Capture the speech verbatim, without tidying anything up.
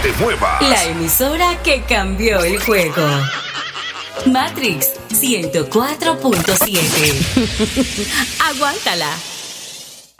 te muevas. La emisora que cambió el juego. Matrix ciento cuatro punto siete. Aguántala.